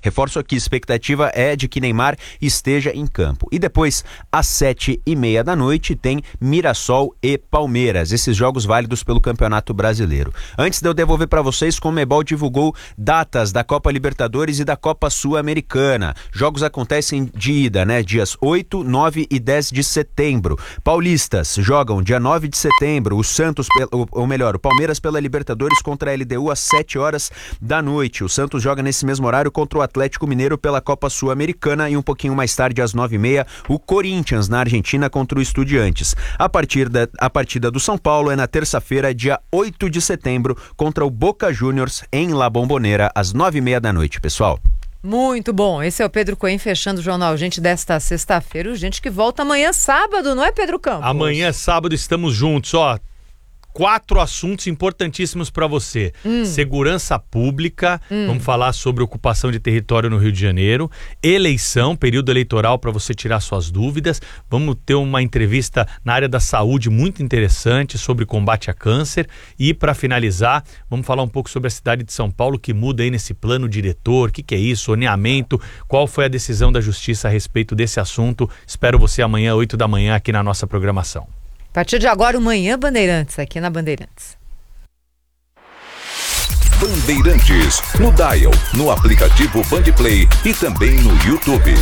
Reforço aqui, expectativa é de que Neymar esteja em campo. E depois, às 7h30 da noite, tem Mirassol e Palmeiras, esses jogos válidos pelo Campeonato Brasileiro. Antes de eu devolver para vocês, Conmebol divulgou datas da Copa Libertadores e da Copa Sul-Americana. Jogos acontecem de ida, né? Dias 8, 9 e 10 de setembro. Paulistas jogam dia 9 de setembro, o Palmeiras pela Libertadores contra a LDU às 7 horas da noite. O Santos joga nesse mesmo horário contra o Atlético Mineiro pela Copa Sul-Americana e um pouquinho mais tarde, às 9h30, o Corinthians na Argentina contra o Estudiantes. A partida do São Paulo é na terça-feira, dia 8 de setembro, contra o Boca Juniors em La Bombonera, às 9h30 da noite, pessoal. Muito bom, esse é o Pedro Cohen fechando o Jornal Gente desta sexta-feira, gente que volta amanhã sábado, não é, Pedro Campos? Amanhã sábado estamos juntos, 4 assuntos importantíssimos para você. Segurança pública, vamos falar sobre ocupação de território no Rio de Janeiro, eleição, período eleitoral para você tirar suas dúvidas, vamos ter uma entrevista na área da saúde muito interessante sobre combate a câncer e para finalizar, vamos falar um pouco sobre a cidade de São Paulo que muda aí nesse plano diretor, o que é isso, zoneamento, qual foi a decisão da justiça a respeito desse assunto. Espero você amanhã, 8 da manhã, aqui na nossa programação. A partir de agora, o Manhã Bandeirantes, aqui na Bandeirantes. Bandeirantes, no Dial, no aplicativo Bandplay e também no YouTube.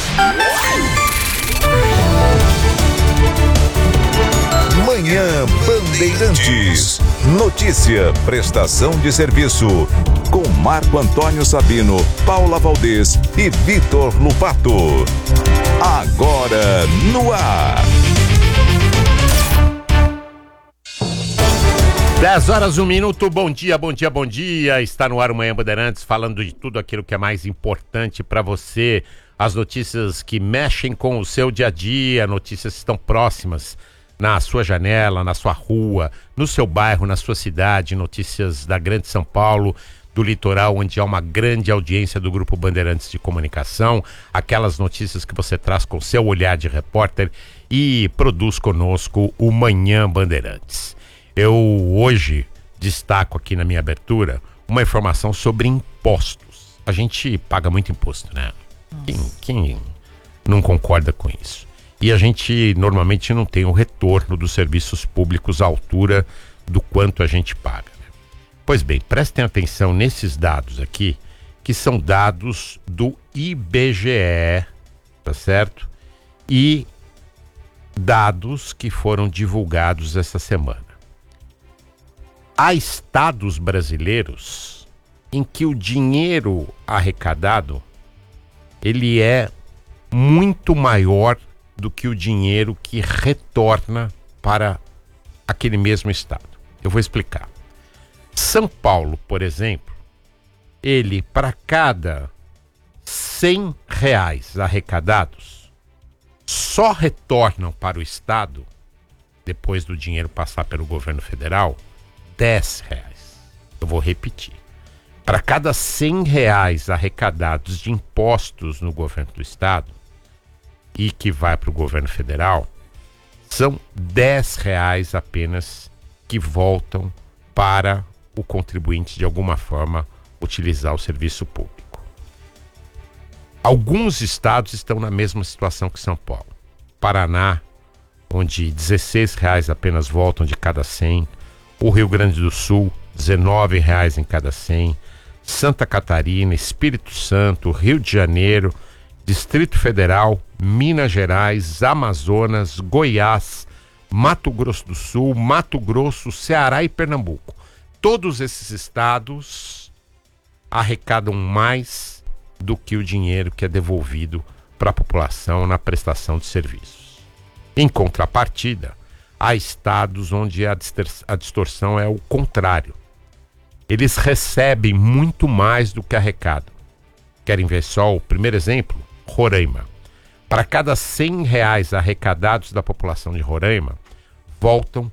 Manhã Bandeirantes. Notícia, prestação de serviço. Com Marco Antônio Sabino, Paula Valdez e Vitor Lupato. Agora no ar. 10 horas, 1 minuto, bom dia, bom dia, bom dia. Está no ar o Manhã Bandeirantes, falando de tudo aquilo que é mais importante para você. As notícias que mexem com o seu dia a dia, notícias que estão próximas na sua janela, na sua rua, no seu bairro, na sua cidade, notícias da Grande São Paulo, do litoral, onde há uma grande audiência do Grupo Bandeirantes de Comunicação, aquelas notícias que você traz com o seu olhar de repórter e produz conosco o Manhã Bandeirantes. Eu hoje destaco aqui na minha abertura uma informação sobre impostos. A gente paga muito imposto, né? Quem não concorda com isso? E a gente normalmente não tem o retorno dos serviços públicos à altura do quanto a gente paga, né? Pois bem, prestem atenção nesses dados aqui, que são dados do IBGE, tá certo? E dados que foram divulgados essa semana. Há estados brasileiros em que o dinheiro arrecadado ele é muito maior do que o dinheiro que retorna para aquele mesmo estado. Eu vou explicar. São Paulo, por exemplo, ele, para cada R$100 arrecadados, só retornam para o estado, depois do dinheiro passar pelo governo federal, R$10. Eu vou repetir. Para cada R$100 arrecadados de impostos no governo do estado e que vai para o governo federal, são R$10 apenas que voltam para o contribuinte de alguma forma utilizar o serviço público. Alguns estados estão na mesma situação que São Paulo. Paraná, onde R$16 apenas voltam de cada 100. O Rio Grande do Sul, R$19 em cada 100. Santa Catarina, Espírito Santo, Rio de Janeiro, Distrito Federal, Minas Gerais, Amazonas, Goiás, Mato Grosso do Sul, Mato Grosso, Ceará e Pernambuco. Todos esses estados arrecadam mais do que o dinheiro que é devolvido para a população na prestação de serviços. Em contrapartida, há estados onde a distorção é o contrário. Eles recebem muito mais do que arrecadam. Querem ver só o primeiro exemplo? Roraima. Para cada R$100 arrecadados da população de Roraima, voltam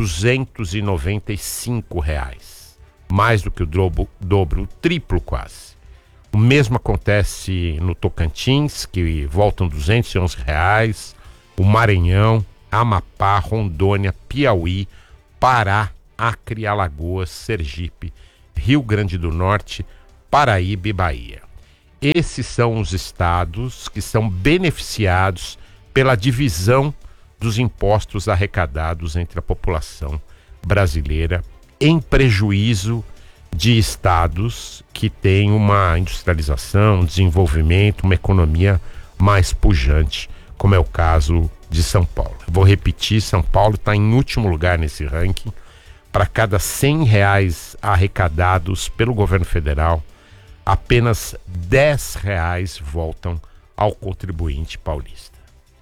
R$295. Mais do que o dobro, o triplo quase. O mesmo acontece no Tocantins, que voltam R$211. O Maranhão, Amapá, Rondônia, Piauí, Pará, Acre, Alagoas, Sergipe, Rio Grande do Norte, Paraíba e Bahia. esses são os estados que são beneficiados pela divisão dos impostos arrecadados entre a população brasileira, em prejuízo de estados que têm uma industrialização, um desenvolvimento, uma economia mais pujante, como é o caso de São Paulo. Vou repetir, São Paulo está em último lugar nesse ranking. Para cada R$100 arrecadados pelo governo federal, apenas R$10 voltam ao contribuinte paulista.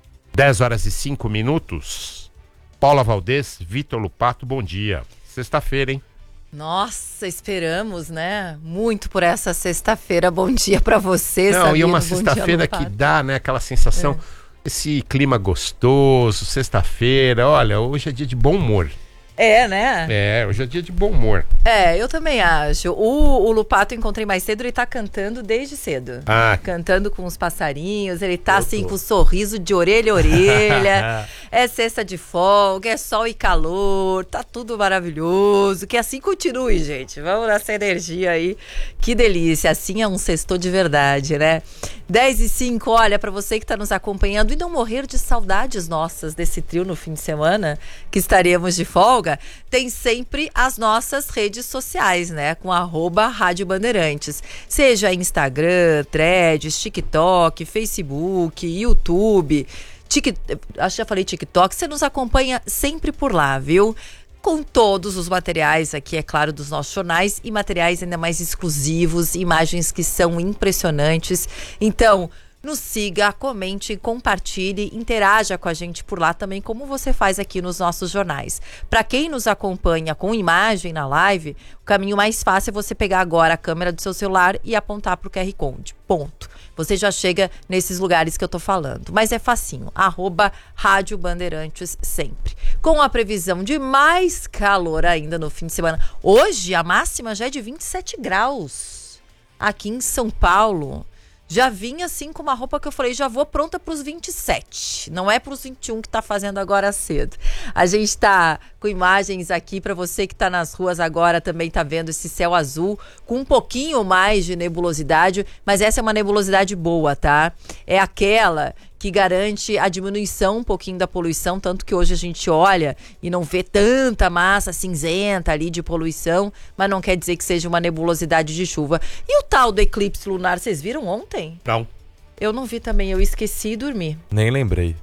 10h05. Paula Valdez, Vitor Lupato, bom dia. Sexta-feira, hein? Nossa, esperamos, né? Muito por essa sexta-feira. Bom dia para você, Não, Sabino. e uma sexta-feira que dá, né? Aquela sensação, esse clima gostoso, sexta-feira. Olha, hoje é dia de bom humor. É, né? Hoje é dia de bom humor. Eu também acho. O Lupato eu encontrei mais cedo, ele tá cantando desde cedo. Cantando com os passarinhos, ele tá assim com um sorriso de orelha a orelha. É sexta de folga, é sol e calor, tá tudo maravilhoso. Que assim continue, gente. Vamos nessa energia aí. Que delícia, assim é um sextou de verdade, né? 10h05, olha, pra você que tá nos acompanhando e não morrer de saudades nossas desse trio no fim de semana, que estaremos de folga, tem sempre as nossas redes sociais, né? Com @Rádio Bandeirantes. Seja Instagram, Threads, TikTok, Facebook, YouTube, acho que já falei TikTok, você nos acompanha sempre por lá, viu? Com todos os materiais aqui, é claro, dos nossos jornais e materiais ainda mais exclusivos, imagens que são impressionantes. Então, nos siga, comente, compartilhe, interaja com a gente por lá também, como você faz aqui nos nossos jornais. Para quem nos acompanha com imagem na live, o caminho mais fácil é você pegar agora a câmera do seu celular e apontar para o QR Code. Ponto. Você já chega nesses lugares que eu tô falando. Mas é facinho. @Rádio Bandeirantes sempre. Com a previsão de mais calor ainda no fim de semana. Hoje a máxima já é de 27 graus. Aqui em São Paulo. Já vim assim com uma roupa que eu falei, já vou pronta para os 27. Não é para os 21 que tá fazendo agora cedo. A gente tá com imagens aqui para você que tá nas ruas agora, também tá vendo esse céu azul com um pouquinho mais de nebulosidade, mas essa é uma nebulosidade boa, tá? É aquela que garante a diminuição um pouquinho da poluição, tanto que hoje a gente olha e não vê tanta massa cinzenta ali de poluição, mas não quer dizer que seja uma nebulosidade de chuva. E o tal do eclipse lunar, vocês viram ontem? Não. Eu não vi também, eu esqueci e dormi. Nem lembrei.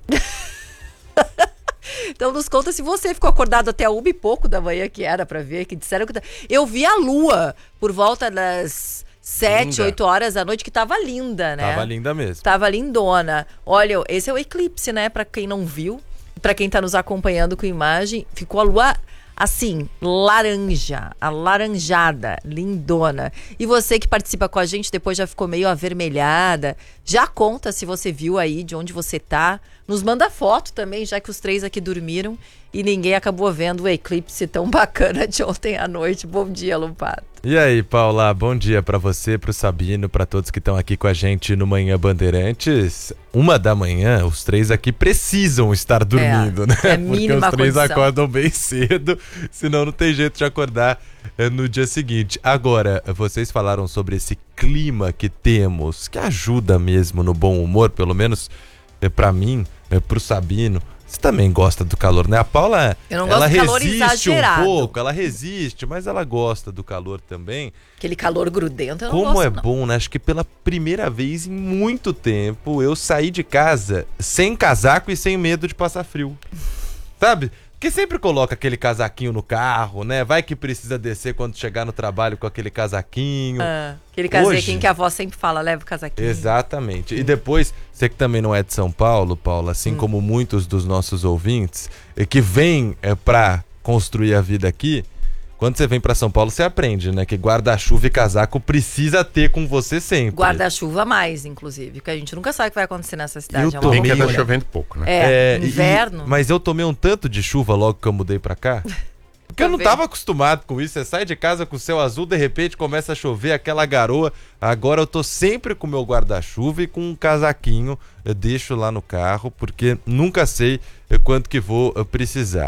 Então nos conta se você ficou acordado até 1 e pouco da manhã que era pra ver, que disseram que... Eu vi a lua por volta das 7, 8 horas da noite, que tava linda, né? Tava linda mesmo. Tava lindona. Olha, esse é o eclipse, né? Pra quem não viu, pra quem tá nos acompanhando com imagem, ficou a lua assim, laranja, alaranjada, lindona. E você que participa com a gente, depois já ficou meio avermelhada, já conta se você viu aí de onde você tá. Nos manda foto também, já que os 3 aqui dormiram e ninguém acabou vendo o eclipse tão bacana de ontem à noite. Bom dia, Lupato. E aí, Paula, bom dia pra você, pro Sabino, pra todos que estão aqui com a gente no Manhã Bandeirantes. 1 da manhã, os 3 aqui precisam estar dormindo, né? É porque mínima os 3 condição. acordam bem cedo, senão não tem jeito de acordar no dia seguinte. Agora, vocês falaram sobre esse clima que temos, que ajuda mesmo no bom humor, pelo menos pra mim, pro Sabino. Você também gosta do calor, né? A Paula, Eu não gosto ela do calor resiste exagerado. um pouco, ela resiste, mas ela gosta do calor também. Aquele calor grudento, eu não Como gosto, é não. bom, né? Acho que pela primeira vez em muito tempo eu saí de casa sem casaco e sem medo de passar frio. Sabe? Porque sempre coloca aquele casaquinho no carro, né? Vai que precisa descer quando chegar no trabalho com aquele casaquinho. Aquele casaquinho Hoje- que a avó sempre fala, leva o casaquinho. Exatamente. E depois, você que também não é de São Paulo, Paula, assim como muitos dos nossos ouvintes, que vêm pra construir a vida aqui, quando você vem pra São Paulo, você aprende, né? Que guarda-chuva e casaco precisa ter com você sempre. Guarda-chuva mais, inclusive, porque a gente nunca sabe o que vai acontecer nessa cidade. Eu É uma tô Tem que loucura. tá chovendo pouco, né? Inverno. Mas eu tomei um tanto de chuva logo que eu mudei pra cá. Porque eu não Também. tava acostumado com isso. Você sai de casa com o céu azul, de repente começa a chover, aquela garoa. Agora eu tô sempre com o meu guarda-chuva e com um casaquinho. Eu deixo lá no carro, porque nunca sei quanto que vou precisar.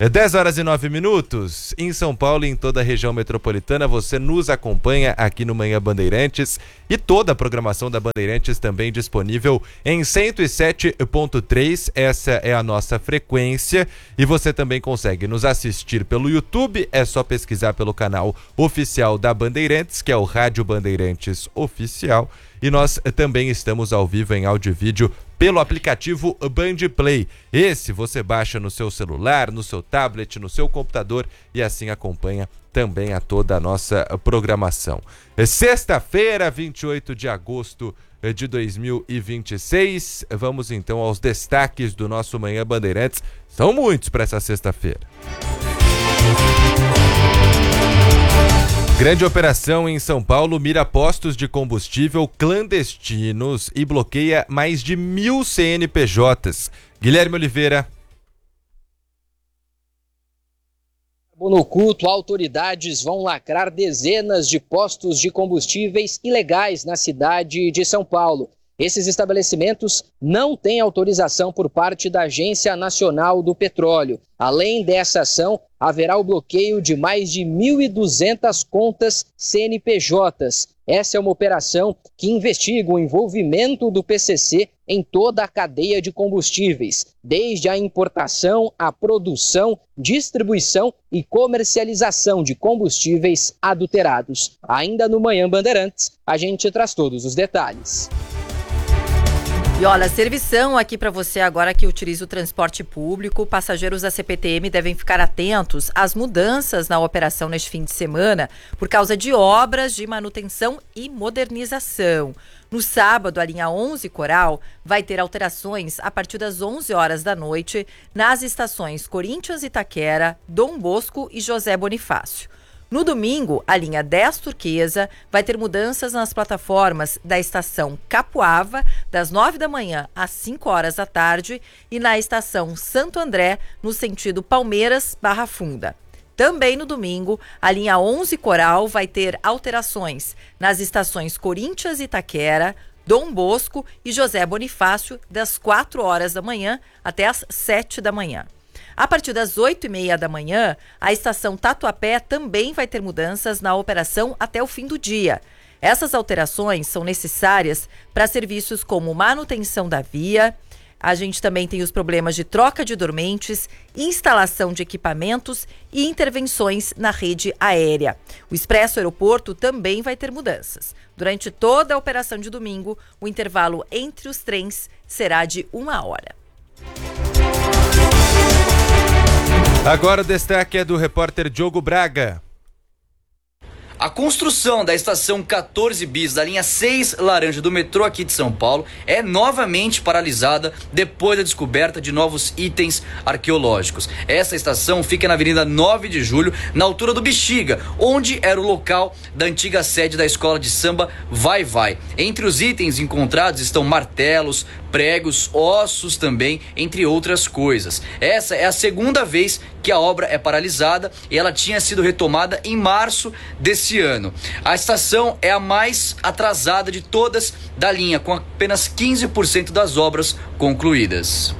10h09. Em São Paulo e em toda a região metropolitana, você nos acompanha aqui no Manhã Bandeirantes e toda a programação da Bandeirantes também disponível em 107.3, essa é a nossa frequência, e você também consegue nos assistir pelo YouTube, é só pesquisar pelo canal oficial da Bandeirantes, que é o Rádio Bandeirantes Oficial, e nós também estamos ao vivo em áudio e vídeo pelo aplicativo Band Play. Esse você baixa no seu celular, no seu tablet, no seu computador e assim acompanha também a toda a nossa programação. Sexta-feira, 28 de agosto de 2026. Vamos então aos destaques do nosso Manhã Bandeirantes. São muitos para essa sexta-feira. Grande operação em São Paulo mira postos de combustível clandestinos e bloqueia mais de 1.000 CNPJs. Guilherme Oliveira. No oculto, autoridades vão lacrar dezenas de postos de combustíveis ilegais na cidade de São Paulo. Esses estabelecimentos não têm autorização por parte da Agência Nacional do Petróleo. Além dessa ação, haverá o bloqueio de mais de 1.200 contas CNPJs. Essa é uma operação que investiga o envolvimento do PCC em toda a cadeia de combustíveis, desde a importação, a produção, distribuição e comercialização de combustíveis adulterados. Ainda no Manhã Bandeirantes, a gente traz todos os detalhes. E olha, servição aqui para você agora que utiliza o transporte público. Passageiros da CPTM devem ficar atentos às mudanças na operação neste fim de semana por causa de obras de manutenção e modernização. No sábado, a linha 11 Coral vai ter alterações a partir das 11 horas da noite nas estações Corinthians Itaquera, Dom Bosco e José Bonifácio. No domingo, a linha 10 Turquesa vai ter mudanças nas plataformas da estação Capuava, das 9 da manhã às 5 horas da tarde, e na estação Santo André, no sentido Palmeiras/Barra Funda. Também no domingo, a linha 11 Coral vai ter alterações nas estações Corinthians Itaquera, Dom Bosco e José Bonifácio, das 4 horas da manhã até as 7 da manhã. A partir das 8h30 da manhã, a estação Tatuapé também vai ter mudanças na operação até o fim do dia. Essas alterações são necessárias para serviços como manutenção da via. A gente também tem os problemas de troca de dormentes, instalação de equipamentos e intervenções na rede aérea. O Expresso Aeroporto também vai ter mudanças. Durante toda a operação de domingo, o intervalo entre os trens será de 1 hora. Agora o destaque é do repórter Diogo Braga. A construção da estação 14 bis da linha 6 laranja do metrô aqui de São Paulo é novamente paralisada depois da descoberta de novos itens arqueológicos. Essa estação fica na Avenida 9 de Julho, na altura do Bexiga, onde era o local da antiga sede da escola de samba Vai Vai. Entre os itens encontrados estão martelos, pregos, ossos também, entre outras coisas. Essa é a segunda vez que a obra é paralisada e ela tinha sido retomada em março desse ano. A estação é a mais atrasada de todas da linha, com apenas 15% das obras concluídas.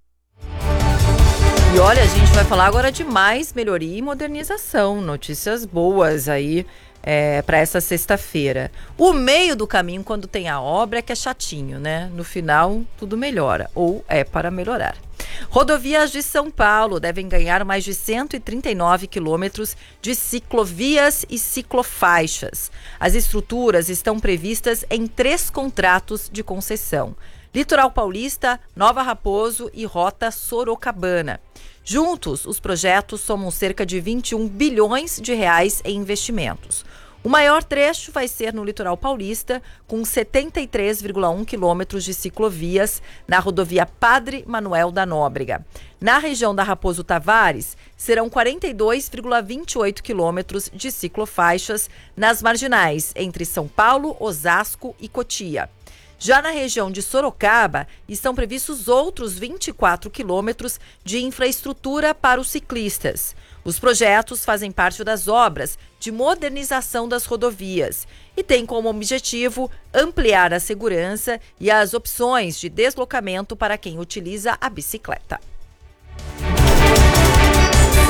E olha, a gente vai falar agora de mais melhoria e modernização. Notícias boas aí para essa sexta-feira. O meio do caminho, quando tem a obra, é que é chatinho, né? No final, tudo melhora, ou é para melhorar. Rodovias de São Paulo devem ganhar mais de 139 quilômetros de ciclovias e ciclofaixas. As estruturas estão previstas em 3 contratos de concessão: Litoral Paulista, Nova Raposo e Rota Sorocabana. Juntos, os projetos somam cerca de 21 bilhões de reais em investimentos. O maior trecho vai ser no Litoral Paulista, com 73,1 quilômetros de ciclovias na rodovia Padre Manuel da Nóbrega. Na região da Raposo Tavares, serão 42,28 quilômetros de ciclofaixas nas marginais entre São Paulo, Osasco e Cotia. Já na região de Sorocaba, estão previstos outros 24 quilômetros de infraestrutura para os ciclistas. Os projetos fazem parte das obras de modernização das rodovias e têm como objetivo ampliar a segurança e as opções de deslocamento para quem utiliza a bicicleta.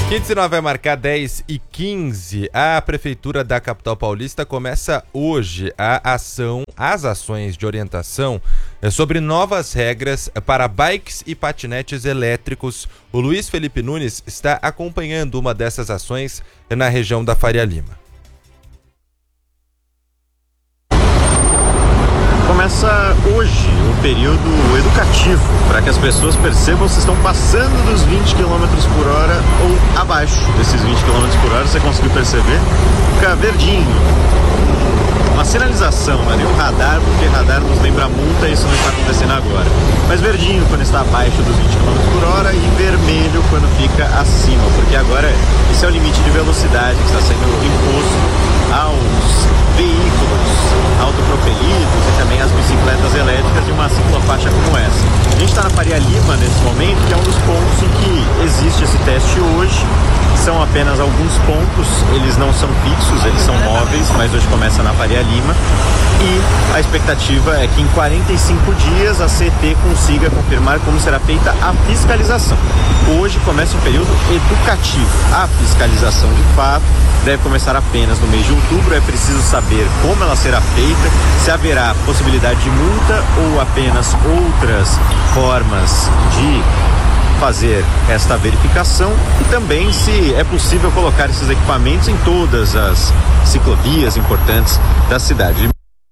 15h09 vai marcar 10h15. A Prefeitura da capital paulista começa hoje as ações de orientação sobre novas regras para bikes e patinetes elétricos. O Luiz Felipe Nunes está acompanhando uma dessas ações na região da Faria Lima. Começa hoje o período educativo para que as pessoas percebam se estão passando dos 20 km por hora ou abaixo desses 20 km por hora. Você conseguiu perceber? Fica verdinho. Uma sinalização, não é nem um radar, porque radar nos lembra multa e isso não está acontecendo agora. Mas verdinho quando está abaixo dos 20 km por hora e vermelho quando fica acima, porque agora esse é o limite de velocidade que está sendo imposto aos veículos autopropelidos e também as bicicletas elétricas de uma ciclofaixa como essa. A gente está na Faria Lima nesse momento, que é um dos pontos em que existe esse teste hoje. São apenas alguns pontos, eles não são fixos, eles são móveis, mas hoje começa na Faria Lima. E a expectativa é que em 45 dias a CT consiga confirmar como será feita a fiscalização. Hoje começa o período educativo. A fiscalização de fato deve começar apenas no mês de outubro. É preciso saber como ela será feita, se haverá possibilidade de multa ou apenas outras formas de fazer esta verificação e também se é possível colocar esses equipamentos em todas as ciclovias importantes da cidade.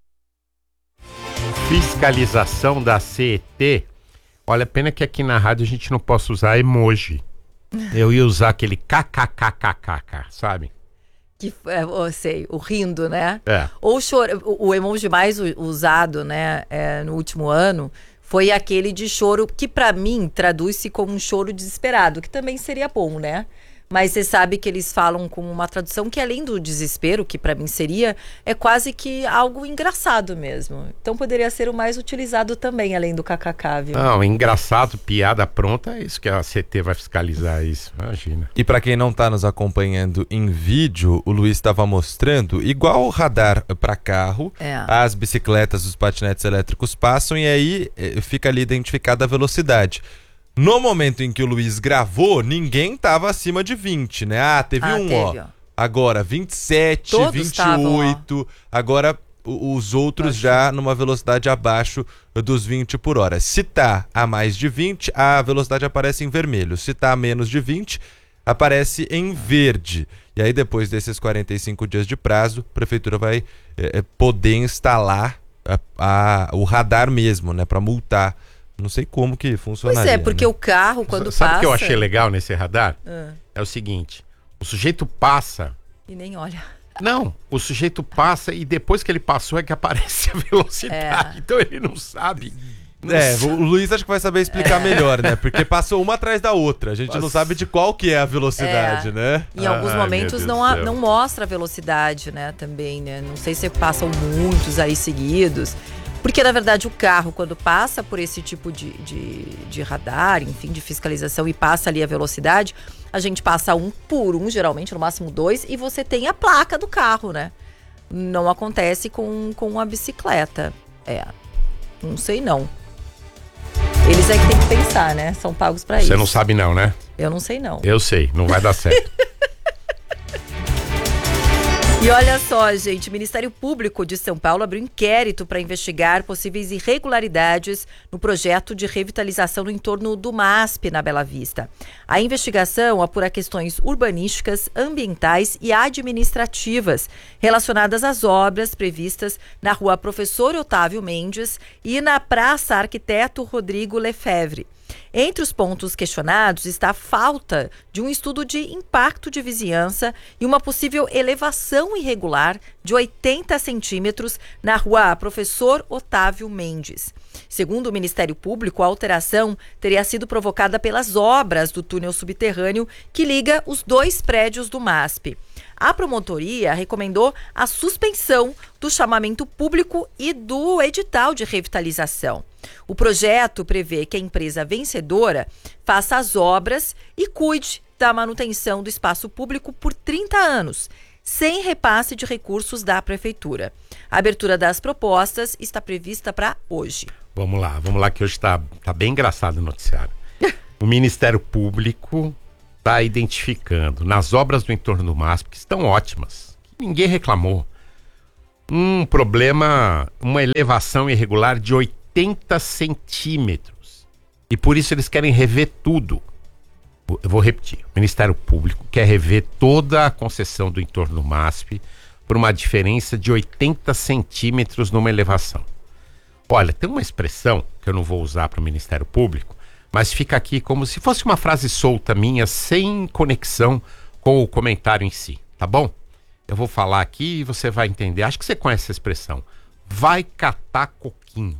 Fiscalização da CET. Olha, pena que aqui na rádio a gente não possa usar emoji. Eu ia usar aquele kkkkkk, sabe? Que eu sei, o rindo, né? É. Ou o emoji mais usado, né, no último ano foi aquele de choro, que pra mim traduz-se como um choro desesperado, que também seria bom, né? Mas você sabe que eles falam com uma tradução que, além do desespero, que pra mim seria, é quase que algo engraçado mesmo. Então poderia ser o mais utilizado também, além do kkk, viu? Não, engraçado, piada pronta, é isso que a CT vai fiscalizar isso, imagina. E para quem não está nos acompanhando em vídeo, o Luiz estava mostrando, igual o radar para carro, as bicicletas, os patinetes elétricos passam e aí fica ali identificada a velocidade. No momento em que o Luiz gravou, ninguém estava acima de 20, né? Teve agora 27, todos 28, agora os outros já numa velocidade abaixo dos 20 por hora. Se tá a mais de 20, a velocidade aparece em vermelho. Se tá a menos de 20, aparece em verde. E aí depois desses 45 dias de prazo, a prefeitura vai poder instalar o radar mesmo, né? Para multar. Não sei como que funcionaria. Pois é, porque o carro, quando passa... Sabe o que eu achei legal nesse radar? É o seguinte, o sujeito passa... E nem olha. Não, o sujeito passa e depois que ele passou é que aparece a velocidade. Então ele não sabe. O Luiz acho que vai saber explicar melhor, né? Porque passou uma atrás da outra. A gente não sabe de qual que é a velocidade, né? Em alguns momentos não mostra a velocidade, né? Também, né? Não sei se passam muitos aí seguidos. Porque, na verdade, o carro, quando passa por esse tipo de radar, enfim, de fiscalização e passa ali a velocidade, a gente passa um por um, geralmente, no máximo 2, e você tem a placa do carro, né? Não acontece com a bicicleta. Não sei não. Eles é que tem que pensar, né? São pagos pra isso. Você não sabe não, né? Eu não sei não. Eu sei, não vai dar certo. E olha só, gente, o Ministério Público de São Paulo abriu inquérito para investigar possíveis irregularidades no projeto de revitalização no entorno do MASP, na Bela Vista. A investigação apura questões urbanísticas, ambientais e administrativas relacionadas às obras previstas na Rua Professor Otávio Mendes e na Praça Arquiteto Rodrigo Lefebvre. Entre os pontos questionados está a falta de um estudo de impacto de vizinhança e uma possível elevação irregular de 80 centímetros na Rua Professor Otávio Mendes. Segundo o Ministério Público, a alteração teria sido provocada pelas obras do túnel subterrâneo que liga os dois prédios do MASP. A promotoria recomendou a suspensão do chamamento público e do edital de revitalização. O projeto prevê que a empresa vencedora faça as obras e cuide da manutenção do espaço público por 30 anos, sem repasse de recursos da prefeitura. A abertura das propostas está prevista para hoje. Vamos lá que hoje tá bem engraçado o noticiário. O Ministério Público está identificando nas obras do entorno do MASP, que estão ótimas, que ninguém reclamou, um problema, uma elevação irregular de 80 centímetros. E por isso eles querem rever tudo. Eu vou repetir, o Ministério Público quer rever toda a concessão do entorno do MASP por uma diferença de 80 centímetros numa elevação. Olha, tem uma expressão que eu não vou usar para o Ministério Público, mas fica aqui como se fosse uma frase solta minha, sem conexão com o comentário em si, tá bom? Eu vou falar aqui e você vai entender. Acho que você conhece essa expressão. Vai catar coquinho.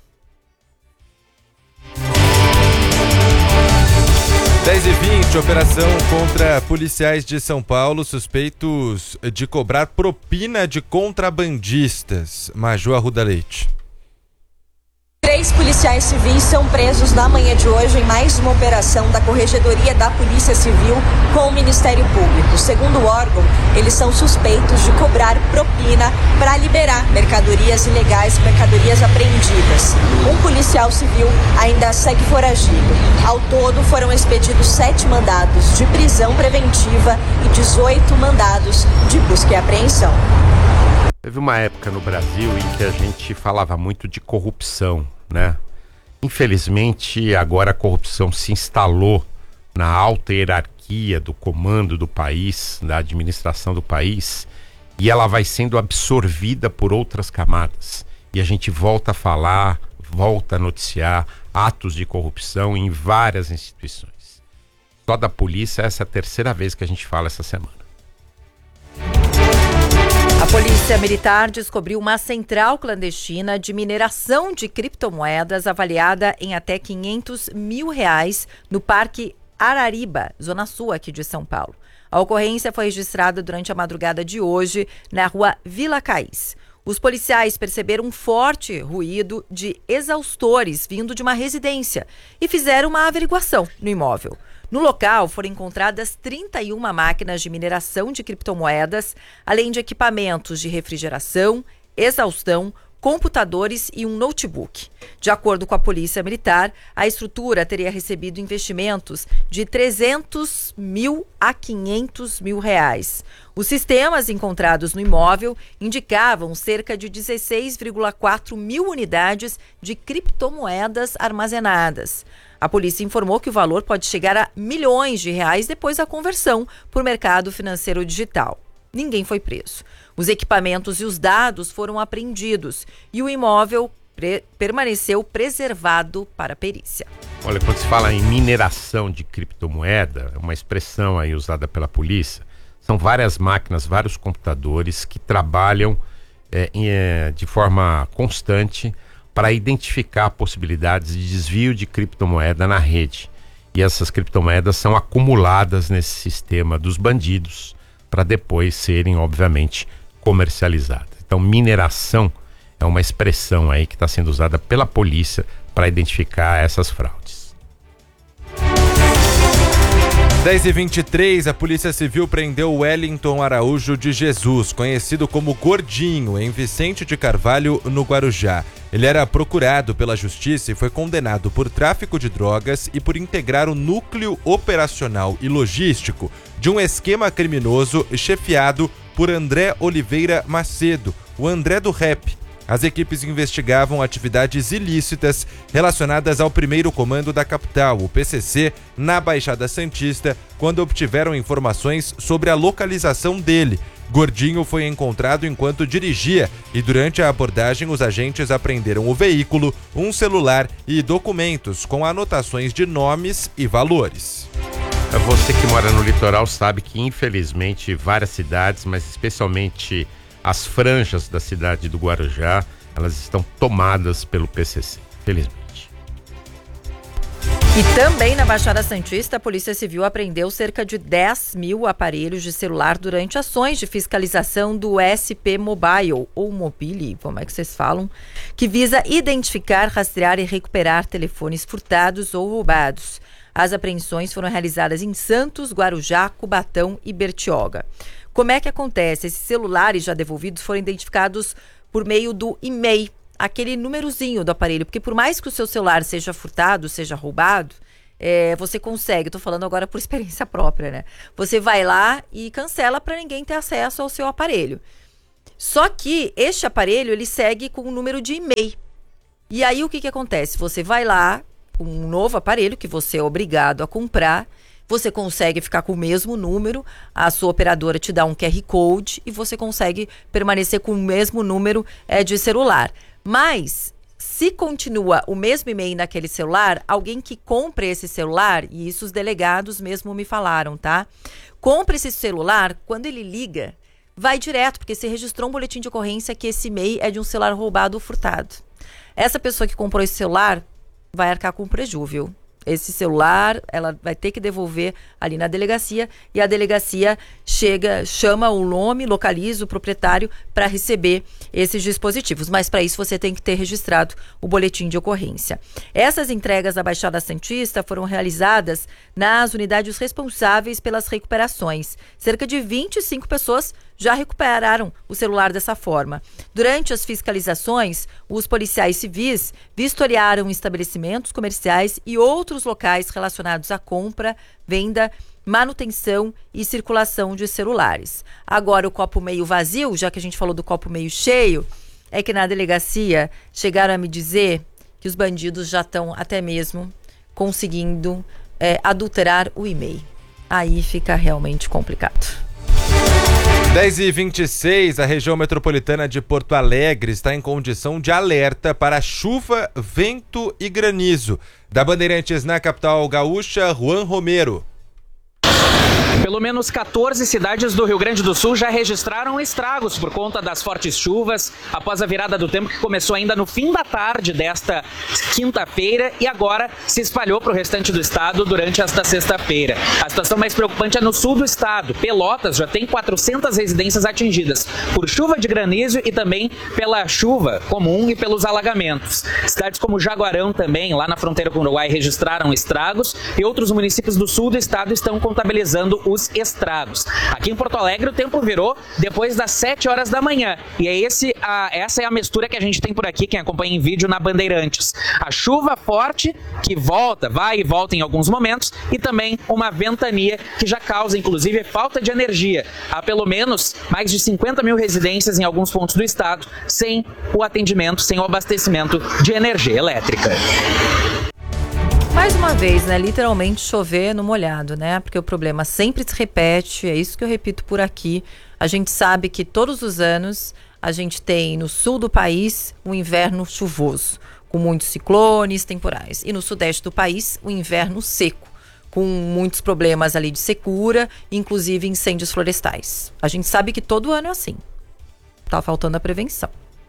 10h20, operação contra policiais de São Paulo suspeitos de cobrar propina de contrabandistas. Maju Arruda Leite. 3 policiais civis são presos na manhã de hoje em mais uma operação da Corregedoria da Polícia Civil com o Ministério Público. Segundo o órgão, eles são suspeitos de cobrar propina para liberar mercadorias ilegais, mercadorias apreendidas. Um policial civil ainda segue foragido. Ao todo, foram expedidos 7 mandados de prisão preventiva e 18 mandados de busca e apreensão. Teve uma época no Brasil em que a gente falava muito de corrupção, né? Infelizmente, agora a corrupção se instalou na alta hierarquia do comando do país, da administração do país, e ela vai sendo absorvida por outras camadas. E a gente volta a falar, volta a noticiar atos de corrupção em várias instituições. Só da polícia, essa é a 3ª vez que a gente fala essa semana. A Polícia Militar descobriu uma central clandestina de mineração de criptomoedas avaliada em até R$500 mil no Parque Arariba, Zona Sul aqui de São Paulo. A ocorrência foi registrada durante a madrugada de hoje na rua Vila Caís. Os policiais perceberam um forte ruído de exaustores vindo de uma residência e fizeram uma averiguação no imóvel. No local foram encontradas 31 máquinas de mineração de criptomoedas, além de equipamentos de refrigeração, exaustão, computadores e um notebook. De acordo com a Polícia Militar, a estrutura teria recebido investimentos de R$300 mil a R$500 mil. Os sistemas encontrados no imóvel indicavam cerca de 16,4 mil unidades de criptomoedas armazenadas. A polícia informou que o valor pode chegar a milhões de reais depois da conversão por mercado financeiro digital. Ninguém foi preso. Os equipamentos e os dados foram apreendidos e o imóvel permaneceu preservado para a perícia. Olha, quando se fala em mineração de criptomoeda, é uma expressão aí usada pela polícia, são várias máquinas, vários computadores que trabalham de forma constante para identificar possibilidades de desvio de criptomoeda na rede. E essas criptomoedas são acumuladas nesse sistema dos bandidos para depois serem, obviamente, comercializadas. Então, mineração é uma expressão aí que está sendo usada pela polícia para identificar essas fraudes. 10h23, a Polícia Civil prendeu Wellington Araújo de Jesus, conhecido como Gordinho, em Vicente de Carvalho, no Guarujá. Ele era procurado pela Justiça e foi condenado por tráfico de drogas e por integrar o núcleo operacional e logístico de um esquema criminoso chefiado por André Oliveira Macedo, o André do Rap. As equipes investigavam atividades ilícitas relacionadas ao primeiro comando da capital, o PCC, na Baixada Santista, quando obtiveram informações sobre a localização dele. Gordinho foi encontrado enquanto dirigia e durante a abordagem os agentes apreenderam o veículo, um celular e documentos com anotações de nomes e valores. Você que mora no litoral sabe que infelizmente várias cidades, mas especialmente as franjas da cidade do Guarujá, elas estão tomadas pelo PCC, felizmente. E também na Baixada Santista, a Polícia Civil apreendeu cerca de 10 mil aparelhos de celular durante ações de fiscalização do SP Mobile, ou Mobile, como é que vocês falam, que visa identificar, rastrear e recuperar telefones furtados ou roubados. As apreensões foram realizadas em Santos, Guarujá, Cubatão e Bertioga. Como é que acontece? Esses celulares já devolvidos foram identificados por meio do e-mail, aquele númerozinho do aparelho, porque por mais que o seu celular seja furtado, seja roubado, você consegue, tô falando agora por experiência própria, né? Você vai lá e cancela para ninguém ter acesso ao seu aparelho. Só que este aparelho, ele segue com um número de e-mail. E aí o que acontece? Você vai lá com um novo aparelho que você é obrigado a comprar, você consegue ficar com o mesmo número, a sua operadora te dá um QR Code e você consegue permanecer com o mesmo número de celular. Mas, se continua o mesmo e-mail naquele celular, alguém que compre esse celular, e isso os delegados mesmo me falaram, tá? Compre esse celular, quando ele liga, vai direto, porque se registrou um boletim de ocorrência que esse e-mail é de um celular roubado ou furtado. Essa pessoa que comprou esse celular vai arcar com prejuízo, viu? Esse celular, ela vai ter que devolver ali na delegacia e a delegacia chama o nome, localiza o proprietário para receber esses dispositivos. Mas para isso você tem que ter registrado o boletim de ocorrência. Essas entregas da Baixada Santista foram realizadas nas unidades responsáveis pelas recuperações. Cerca de 25 pessoas já recuperaram o celular dessa forma. Durante as fiscalizações, os policiais civis vistoriaram estabelecimentos comerciais e outros locais relacionados à compra, venda, manutenção e circulação de celulares. Agora, o copo meio vazio, já que a gente falou do copo meio cheio, é que na delegacia chegaram a me dizer que os bandidos já estão até mesmo conseguindo adulterar o e-mail. Aí fica realmente complicado. 10h26, a região metropolitana de Porto Alegre está em condição de alerta para chuva, vento e granizo. Da Bandeirantes na capital gaúcha, Juan Romero. Pelo menos 14 cidades do Rio Grande do Sul já registraram estragos por conta das fortes chuvas após a virada do tempo que começou ainda no fim da tarde desta quinta-feira e agora se espalhou para o restante do estado durante esta sexta-feira. A situação mais preocupante é no sul do estado. Pelotas já tem 400 residências atingidas por chuva de granizo e também pela chuva comum e pelos alagamentos. Cidades como Jaguarão também, lá na fronteira com o Uruguai, registraram estragos e outros municípios do sul do estado estão contabilizando os estragos. Aqui em Porto Alegre o tempo virou depois das 7 horas da manhã e é essa é a mistura que a gente tem por aqui, quem acompanha em vídeo na Bandeirantes. A chuva forte que vai e volta em alguns momentos e também uma ventania que já causa inclusive falta de energia. Há pelo menos mais de 50 mil residências em alguns pontos do estado sem o atendimento, sem o abastecimento de energia elétrica. Mais uma vez, né? Literalmente chover no molhado, né? Porque o problema sempre se repete, é isso que eu repito por aqui. A gente sabe que todos os anos a gente tem no sul do país um inverno chuvoso, com muitos ciclones temporais. E no sudeste do país, um inverno seco, com muitos problemas ali de secura, inclusive incêndios florestais. A gente sabe que todo ano é assim. Tá faltando a prevenção.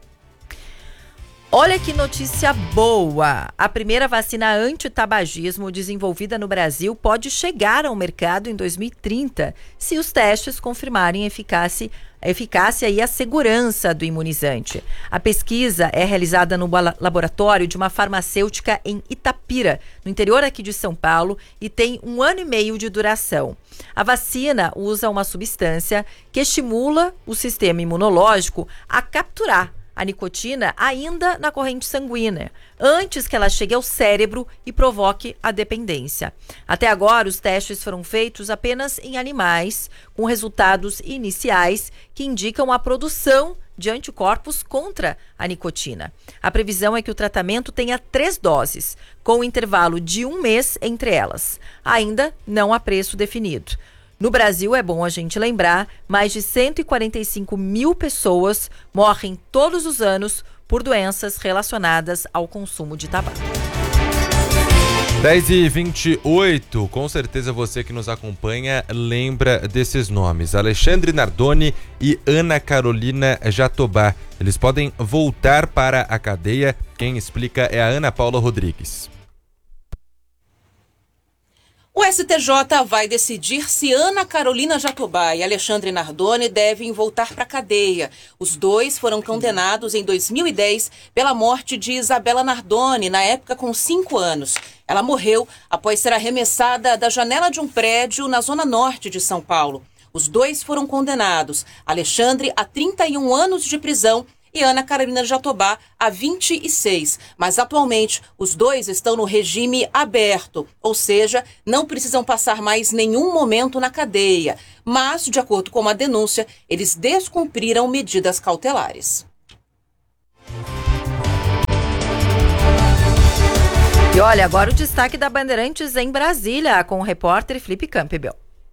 Olha que notícia boa! A primeira vacina anti-tabagismo desenvolvida no Brasil pode chegar ao mercado em 2030, se os testes confirmarem a eficácia e a segurança do imunizante. A pesquisa é realizada no laboratório de uma farmacêutica em Itapira, no interior aqui de São Paulo, e tem 1 ano e meio de duração. A vacina usa uma substância que estimula o sistema imunológico a capturar a nicotina ainda na corrente sanguínea, antes que ela chegue ao cérebro e provoque a dependência. Até agora, os testes foram feitos apenas em animais, com resultados iniciais que indicam a produção de anticorpos contra a nicotina. A previsão é que o tratamento tenha 3 doses, com um intervalo de 1 mês entre elas. Ainda não há preço definido. No Brasil, é bom a gente lembrar, mais de 145 mil pessoas morrem todos os anos por doenças relacionadas ao consumo de tabaco. 10h28, com certeza você que nos acompanha lembra desses nomes, Alexandre Nardoni e Ana Carolina Jatobá. Eles podem voltar para a cadeia, quem explica é a Ana Paula Rodrigues. O STJ vai decidir se Ana Carolina Jatobá e Alexandre Nardoni devem voltar para a cadeia. Os dois foram condenados em 2010 pela morte de Isabela Nardoni, na época com 5 anos. Ela morreu após ser arremessada da janela de um prédio na zona norte de São Paulo. Os dois foram condenados, Alexandre a 31 anos de prisão e Ana Carolina de Jatobá a 26. Mas atualmente os dois estão no regime aberto, ou seja, não precisam passar mais nenhum momento na cadeia. Mas, de acordo com a denúncia, eles descumpriram medidas cautelares. E olha, agora o destaque da Bandeirantes em Brasília, com o repórter Felipe Campbell.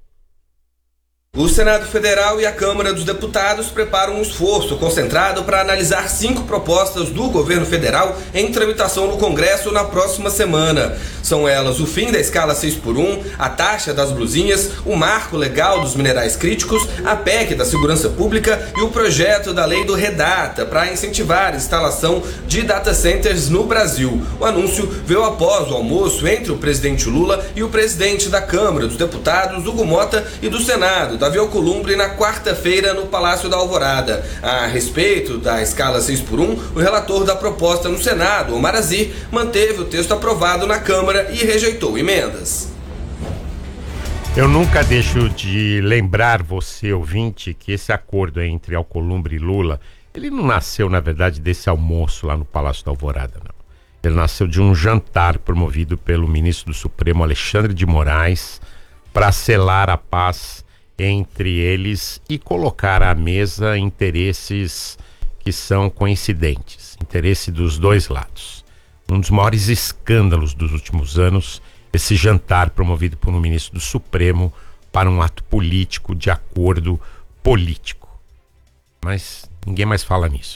O Senado Federal e a Câmara dos Deputados preparam um esforço concentrado para analisar 5 propostas do governo federal em tramitação no Congresso na próxima semana. São elas o fim da escala 6x1, a taxa das blusinhas, o marco legal dos minerais críticos, a PEC da segurança pública e o projeto da lei do Redata para incentivar a instalação de data centers no Brasil. O anúncio veio após o almoço entre o presidente Lula e o presidente da Câmara dos Deputados, Hugo Mota, e do Senado, Davi Alcolumbre, na quarta-feira no Palácio da Alvorada. A respeito da escala 6x1, o relator da proposta no Senado, Omar Aziz, manteve o texto aprovado na Câmara e rejeitou emendas. Eu nunca deixo de lembrar você, ouvinte, que esse acordo entre Alcolumbre e Lula, ele não nasceu, na verdade, desse almoço lá no Palácio da Alvorada, não. Ele nasceu de um jantar promovido pelo ministro do Supremo, Alexandre de Moraes, para selar a paz entre eles e colocar à mesa interesses que são coincidentes, interesse dos dois lados. Um dos maiores escândalos dos últimos anos, esse jantar promovido por um ministro do Supremo para um ato político de acordo político. Mas ninguém mais fala nisso.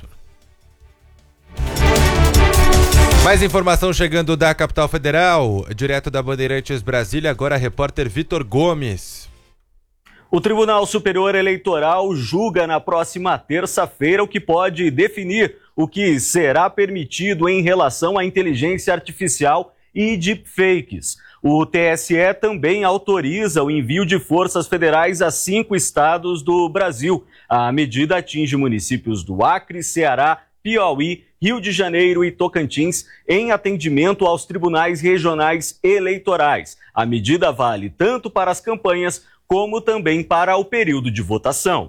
Mais informação chegando da capital federal, direto da Bandeirantes Brasília, agora repórter Vitor Gomes. O Tribunal Superior Eleitoral julga na próxima terça-feira o que pode definir o que será permitido em relação à inteligência artificial e deepfakes. O TSE também autoriza o envio de forças federais a 5 estados do Brasil. A medida atinge municípios do Acre, Ceará, Piauí, Rio de Janeiro e Tocantins em atendimento aos tribunais regionais eleitorais. A medida vale tanto para as campanhas como também para o período de votação.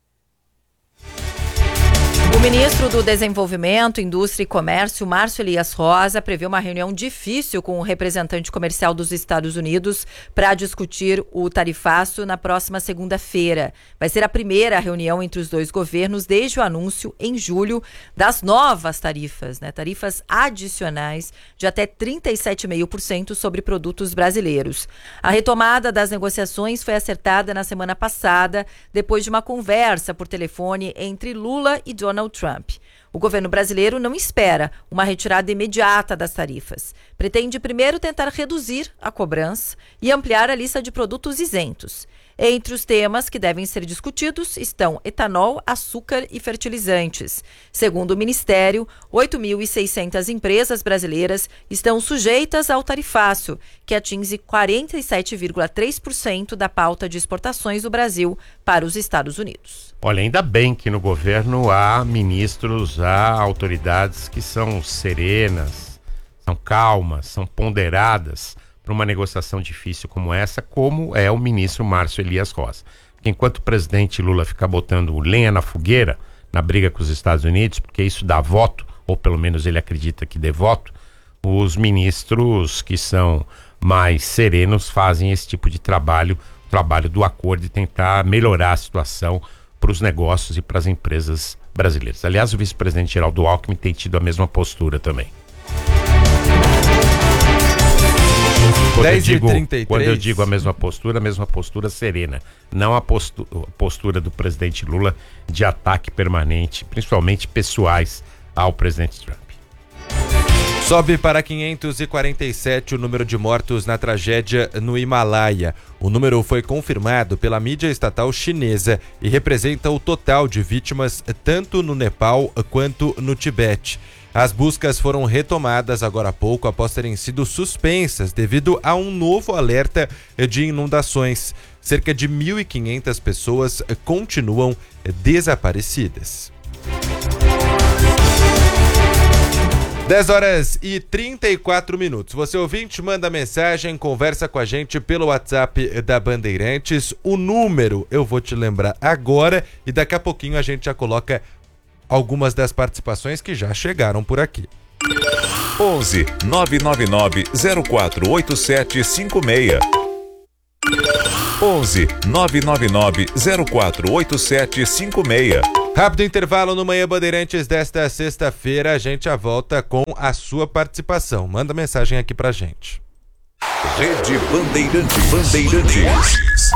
O ministro do Desenvolvimento, Indústria e Comércio, Márcio Elias Rosa, prevê uma reunião difícil com o representante comercial dos Estados Unidos para discutir o tarifaço na próxima segunda-feira. Vai ser a primeira reunião entre os dois governos desde o anúncio, em julho, das novas tarifas, tarifas adicionais de até 37,5% sobre produtos brasileiros. A retomada das negociações foi acertada na semana passada, depois de uma conversa por telefone entre Lula e Donald Trump. O governo brasileiro não espera uma retirada imediata das tarifas. Pretende primeiro tentar reduzir a cobrança e ampliar a lista de produtos isentos. Entre os temas que devem ser discutidos estão etanol, açúcar e fertilizantes. Segundo o Ministério, 8.600 empresas brasileiras estão sujeitas ao tarifaço, que atinge 47,3% da pauta de exportações do Brasil para os Estados Unidos. Olha, ainda bem que no governo há ministros, há autoridades que são serenas, são calmas, são ponderadas para uma negociação difícil como essa, como é o ministro Márcio Elias Rosa. Porque enquanto o presidente Lula fica botando lenha na fogueira na briga com os Estados Unidos, porque isso dá voto, ou pelo menos ele acredita que dê voto, os ministros que são mais serenos fazem esse tipo de trabalho, o trabalho do acordo e tentar melhorar a situação para os negócios e para as empresas brasileiras. Aliás, o vice-presidente Geraldo Alckmin tem tido a mesma postura também. Quando eu digo a mesma postura serena, não a postura do presidente Lula de ataque permanente, principalmente pessoais, ao presidente Trump. Sobe para 547 o número de mortos na tragédia no Himalaia. O número foi confirmado pela mídia estatal chinesa e representa o total de vítimas tanto no Nepal quanto no Tibete. As buscas foram retomadas agora há pouco após terem sido suspensas devido a um novo alerta de inundações. Cerca de 1.500 pessoas continuam desaparecidas. 10h34. Você ouvinte, manda mensagem, conversa com a gente pelo WhatsApp da Bandeirantes. O número eu vou te lembrar agora e daqui a pouquinho a gente já coloca algumas das participações que já chegaram por aqui. 11 999 048756. 11 999 048756. Rápido intervalo no Manhã Bandeirantes desta sexta-feira. A gente já volta com a sua participação. Manda mensagem aqui pra gente. Rede Bandeirantes.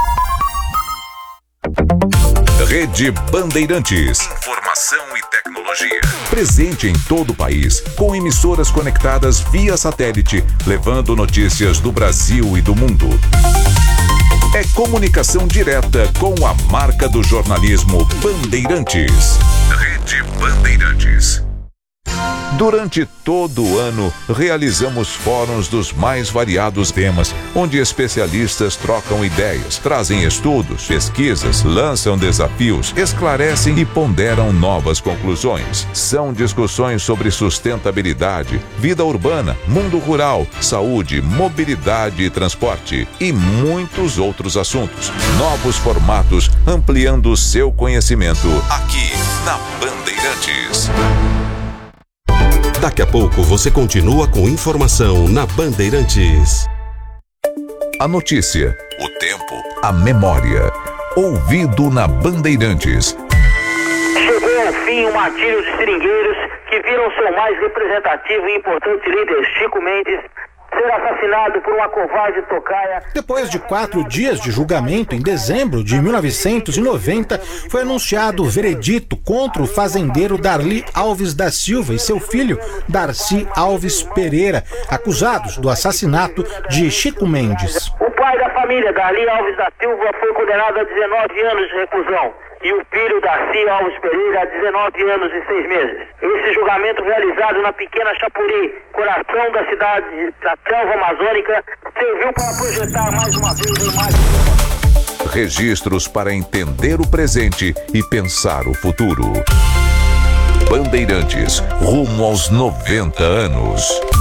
Rede Bandeirantes. Informação e tecnologia. Presente em todo o país, com emissoras conectadas via satélite, levando notícias do Brasil e do mundo. É comunicação direta com a marca do jornalismo Bandeirantes. Rede Bandeirantes. Durante todo o ano, realizamos fóruns dos mais variados temas, onde especialistas trocam ideias, trazem estudos, pesquisas, lançam desafios, esclarecem e ponderam novas conclusões. São discussões sobre sustentabilidade, vida urbana, mundo rural, saúde, mobilidade e transporte e muitos outros assuntos. Novos formatos, ampliando o seu conhecimento aqui na Bandeirantes. Daqui a pouco você continua com informação na Bandeirantes. A notícia, o tempo, a memória. Ouvido na Bandeirantes. Chegou ao fim o martírio de seringueiros que viram seu mais representativo e importante líder, Chico Mendes, ser assassinado por uma covarde tocaia. Depois de 4 dias de julgamento, em dezembro de 1990, foi anunciado o veredito contra o fazendeiro Darli Alves da Silva e seu filho, Darcy Alves Pereira, acusados do assassinato de Chico Mendes. O pai da família, Darli Alves da Silva, foi condenado a 19 anos de reclusão. E o filho Darcy Alves Pereira a 19 anos e 6 meses. Esse julgamento realizado na pequena Chapuri, coração da cidade da selva amazônica, serviu para projetar mais uma vez a imagem. Registros para entender o presente e pensar o futuro. Bandeirantes, rumo aos 90 anos.